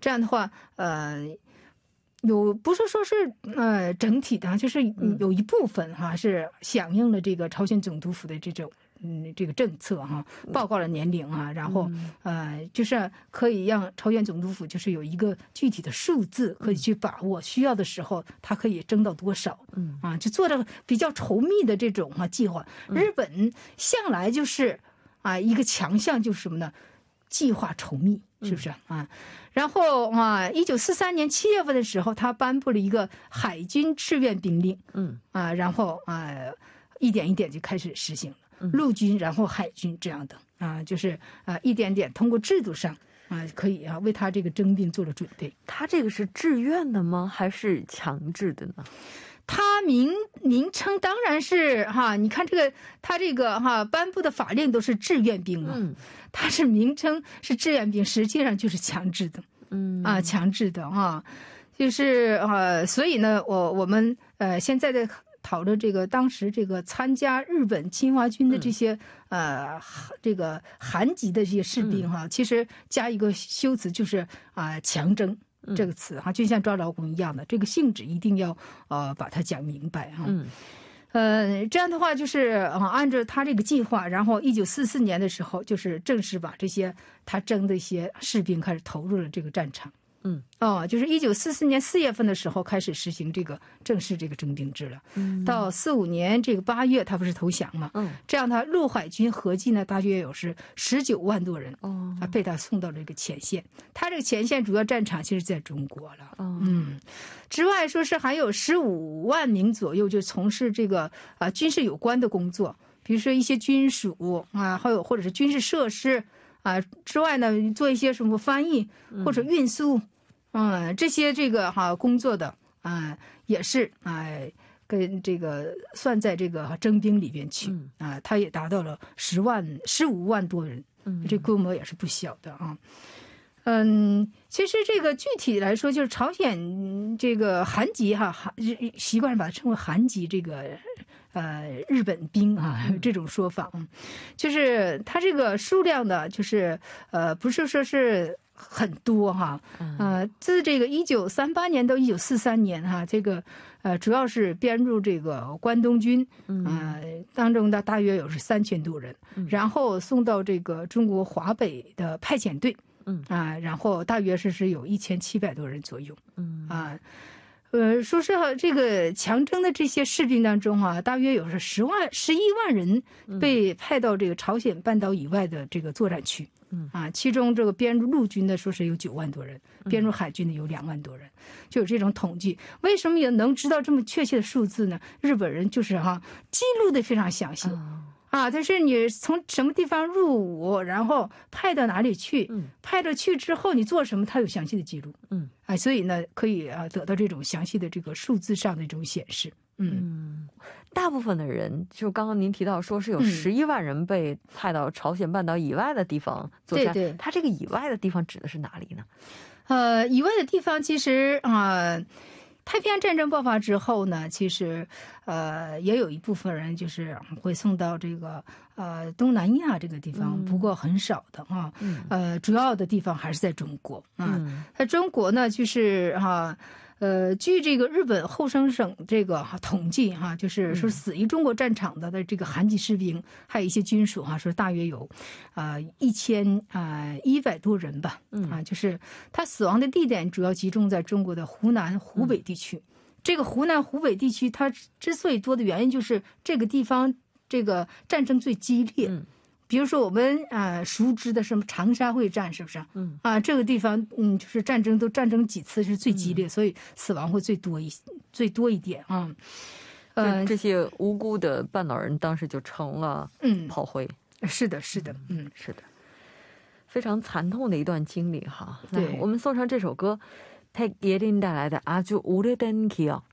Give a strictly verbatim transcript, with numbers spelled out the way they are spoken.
这样的话呃有不是说是呃整体的，就是有一部分哈是响应了这个朝鲜总督府的这种嗯这个政策哈，报告了年龄啊，然后呃就是可以让朝鲜总督府就是有一个具体的数字可以去把握，需要的时候它可以征到多少，嗯啊，就做的比较稠密的这种啊计划。日本向来就是啊一个强项就是什么呢？计划稠密，是不是啊？然后啊，一九四三年七月份的时候，他颁布了一个海军志愿兵令，嗯啊，然后啊，一点一点就开始实行了，陆军，然后海军这样的啊，就是啊，一点点通过制度上啊，可以啊为他这个征兵做了准备。 他这个是志愿的吗？还是强制的呢？ 它名名称当然是哈，你看这个它这个哈颁布的法令都是志愿兵嘛，嗯，它是名称是志愿兵，实际上就是强制的，嗯啊，强制的啊，就是啊，所以呢，我我们呃现在在讨论这个当时这个参加日本侵华军的这些、嗯、呃这个韩籍的这些士兵哈，嗯、其实加一个修辞就是啊、呃、强征。这个词哈，就像抓劳工一样的，这个性质一定要呃把它讲明白哈。嗯，呃，这样的话就是啊，按照他这个计划，然后一九四四年的时候，就是正式把这些他征的一些士兵开始投入了这个战场。嗯，哦，就是一九四四年四月份的时候开始实行这个正式这个征兵制了。嗯，到四五年这个八月，他不是投降嘛？嗯，这样他陆海军合计呢，大约有是十九万多人。哦，啊，被他送到这个前线。他这个前线主要战场其实在中国了。哦，嗯，之外说是还有十五万名左右就从事这个啊军事有关的工作，比如说一些军属啊，还有或者是军事设施啊之外呢，做一些什么翻译或者运输。嗯，这些这个哈工作的啊、呃、也是啊、呃、跟这个算在这个征兵里边去啊、呃，他也达到了十万十五万多人，嗯，这规模也是不小的啊。嗯，其实这个具体来说，就是朝鲜这个韩籍哈，韩习惯把它称为韩籍这个呃日本兵啊这种说法，就是它这个数量呢，就是呃不是说是。很多哈，呃，自这个一九三八年到一九四三年哈，这个呃主要是编入这个关东军，呃当中的大约有是三千多人，然后送到这个中国华北的派遣队，嗯啊，然后大约是是有一千七百多人左右，嗯啊。呃，说实话，这个强征的这些士兵当中啊，大约有是十万、十一万人被派到这个朝鲜半岛以外的这个作战区，嗯啊，其中这个编入陆军的说是有九万多人，编入海军的有两万多人，就有这种统计。为什么也能知道这么确切的数字呢？日本人就是哈、啊、记录的非常详细。啊，就是你从什么地方入伍，然后派到哪里去，嗯，派到去之后你做什么，他有详细的记录，嗯，啊，所以呢，可以啊得到这种详细的这个数字上的这种显示，嗯， 嗯大部分的人，就刚刚您提到说是有十一万人被派到朝鲜半岛以外的地方作战，对对，他这个以外的地方指的是哪里呢？ 呃，以外的地方其实啊。呃太平洋战争爆发之后呢，其实呃也有一部分人就是会送到这个呃东南亚这个地方，嗯、不过很少的啊，嗯、呃主要的地方还是在中国啊。在、嗯、中国呢，就是哈、啊、呃据这个日本厚生省这个、啊、统计哈、啊，就是说死于中国战场的的这个韩籍士兵，还有一些军属哈、啊，说大约有啊一千啊一百多人吧，啊，就是他死亡的地点主要集中在中国的湖南、湖北地区。嗯这个湖南、湖北地区，它之所以多的原因，就是这个地方这个战争最激烈。嗯，比如说我们啊、呃、熟知的什么长沙会战，是不是？嗯啊，这个地方嗯，就是战争都战争几次是最激烈，嗯、所以死亡会最多一最多一点啊。 呃，这些无辜的半岛人当时就成了嗯炮灰。 嗯、是的，是的，嗯， 是的，非常惨痛的一段经历哈。对，我们送上这首歌。백예린带来的아주 오래된 기억